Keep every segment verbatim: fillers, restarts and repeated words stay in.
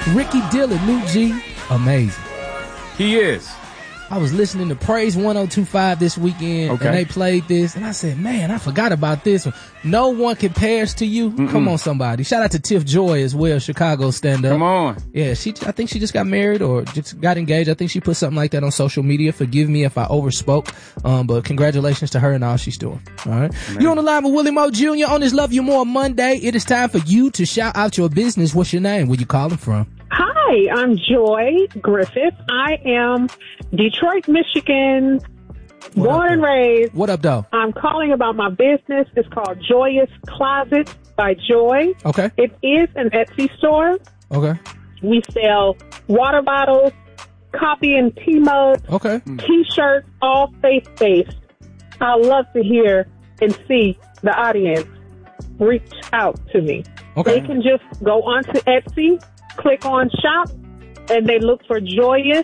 Ricky Dillon, New G, amazing. He is. I was listening to Praise one oh two point five this weekend, okay. and they played this, and I said, man, I forgot about this one. No one compares to you. Mm-mm. Come on, somebody. Shout out to Tiff Joy as well, Chicago stand-up. Come on. Yeah, she. I think she just got married or just got engaged. I think she put something like that on social media. Forgive me if I overspoke, um, but congratulations to her and all she's doing. All right. Man. You're on the line with Willie Moe Junior on this Love You More Monday. It is time for you to shout out your business. What's your name? Where you calling from? Hi, I'm Joy Griffith. I am Detroit, Michigan, what born up, and raised. What up, though? I'm calling about my business. It's called Joyous Closet by Joy. Okay. It is an Etsy store. Okay. We sell water bottles, coffee and tea mugs, okay. T-shirts, all faith-based. I love to hear and see the audience reach out to me. Okay. They can just go onto Etsy, click on shop, and they look for Joyous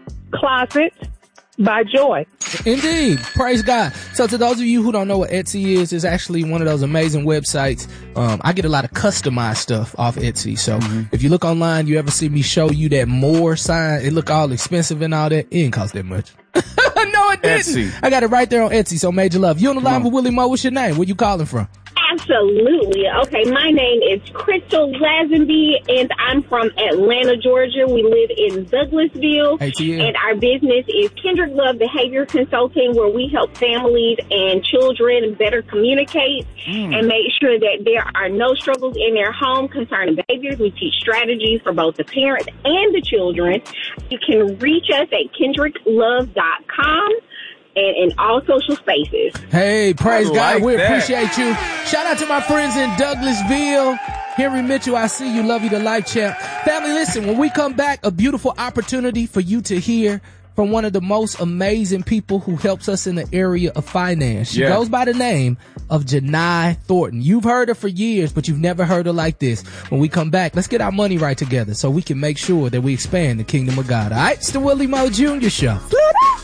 Closet by Joy. Indeed. Praise God. So to those of you who don't know what Etsy is, it's actually one of those amazing websites. Um, I get a lot of customized stuff off Etsy. So mm-hmm. if you look online, you ever see me show you that more sign, it look all expensive and all that. It didn't cost that much. No, it didn't. Etsy. I got it right there on Etsy. So major love. You on the line with Willie Moe. What's your name? Where you calling from? Absolutely. Okay, my name is Crystal Lazenby, and I'm from Atlanta, Georgia. We live in Douglasville, A T L. And our business is Kendrick Love Behavior Consulting, where we help families and children better communicate mm. and make sure that there are no struggles in their home concerning behaviors. We teach strategies for both the parents and the children. You can reach us at kendrick love dot com. And in all social spaces. Hey, praise I God. like We that. appreciate you. Shout out to my friends in Douglasville. Henry Mitchell, I see you. Love you, the life champ. Family, listen, when we come back, a beautiful opportunity for you to hear from one of the most amazing people who helps us in the area of finance. She yeah. goes by the name of Janai Thornton. You've heard her for years, but you've never heard her like this. When we come back, let's get our money right together so we can make sure that we expand the kingdom of God. All right? It's the Willie Moe Junior Show.